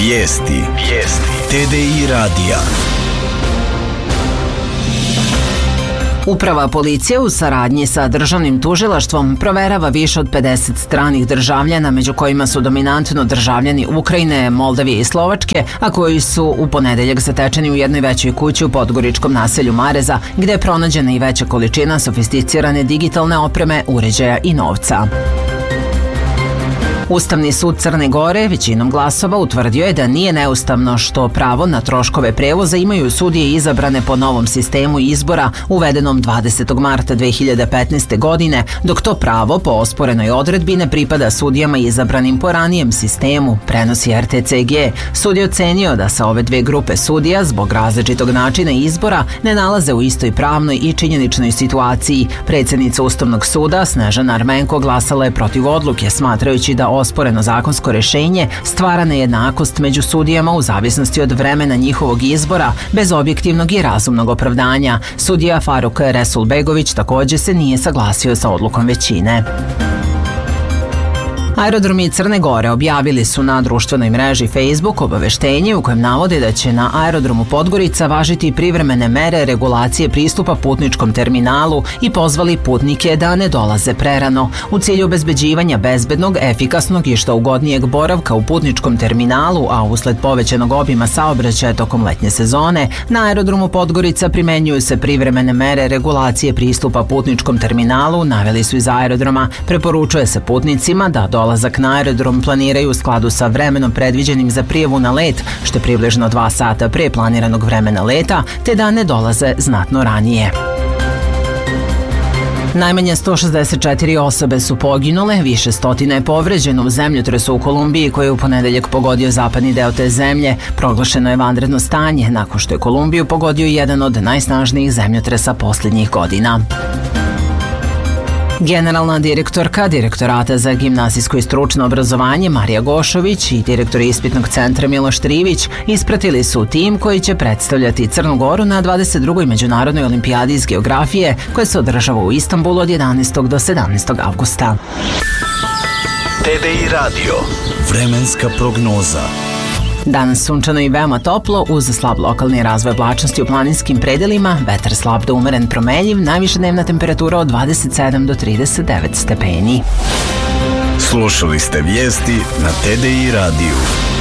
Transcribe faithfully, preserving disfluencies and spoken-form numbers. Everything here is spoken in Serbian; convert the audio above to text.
Vijesti. Vijesti. T D I radija. Uprava policije u saradnji sa državnim tužilaštvom proverava više od pedeset stranih državljana, među kojima su dominantno državljani Ukrajine, Moldavije i Slovačke, a koji su u ponedeljak zatečeni u jednoj većoj kući u podgoričkom naselju Mareza, gde je pronađena i veća količina sofisticirane digitalne opreme, uređaja i novca. Ustavni sud Crne Gore većinom glasova utvrdio je da nije neustavno što pravo na troškove prevoza imaju sudije izabrane po novom sistemu izbora uvedenom dvadesetog marta dve hiljade petnaeste. godine, dok to pravo po osporenoj odredbi ne pripada sudijama izabranim po ranijem sistemu, prenosi R T C G. Sud je ocenio da se ove dve grupe sudija zbog različitog načina izbora ne nalaze u istoj pravnoj i činjeničnoj situaciji. Predsjednica Ustavnog suda Snežana Armenko glasala je protiv odluke, smatrajući da osporeno zakonsko rješenje stvara nejednakost među sudijama u zavisnosti od vremena njihovog izbora bez objektivnog i razumnog opravdanja. Sudija Faruk Resulbegović također se nije saglasio sa odlukom većine. Aerodromi Crne Gore objavili su na društvenoj mreži Facebook obaveštenje u kojem navode da će na aerodromu Podgorica važiti privremene mere regulacije pristupa putničkom terminalu i pozvali putnike da ne dolaze prerano. U cilju obezbeđivanja bezbednog, efikasnog i što ugodnijeg boravka u putničkom terminalu, a usled povećanog obima saobraćaja tokom letnje sezone, na aerodromu Podgorica primenjuju se privremene mere regulacije pristupa putničkom terminalu, naveli su iz aerodroma. Preporučuje se putnicima da dolaze Dolazak na aerodrom planiraju u skladu sa vremenom predviđenim za prijavu na let, što je približno dva sata pre planiranog vremena leta, te da ne dolaze znatno ranije. Najmanje sto šezdeset četiri osobe su poginule, više stotina je povređeno u zemljotresu u Kolumbiji koji je u ponedeljak pogodio zapadni deo te zemlje. Proglašeno je vanredno stanje nakon što je Kolumbiju pogodio jedan od najsnažnijih zemljotresa posljednjih godina. Generalna direktorka Direktorata za gimnazijsko i stručno obrazovanje Marija Gošović i direktor ispitnog centra Miloš Trivić ispratili su tim koji će predstavljati Crnu Goru na dvadeset drugoj međunarodnoj olimpijadi iz geografije koja se održava u Istanbulu od jedanaestog do sedamnaestog avgusta. T D I radio. Vremenska prognoza. Danas sunčano i veoma toplo, uz slab lokalni razvoj oblačnosti u planinskim predelima, vetar slab do umeren promenljiv, najviša dnevna temperatura od dvadeset sedam do trideset devet stepeni. Slušali ste vijesti na T D I radiju.